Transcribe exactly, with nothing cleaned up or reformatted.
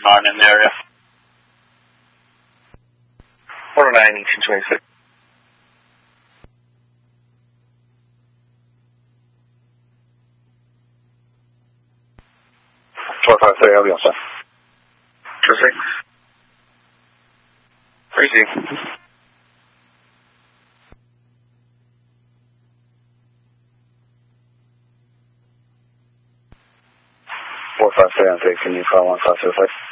nine in the area. one oh nine, eighteen twenty-six. four five three, I'll be on set. two six. Crazy. four five three on three, can you call one five two six?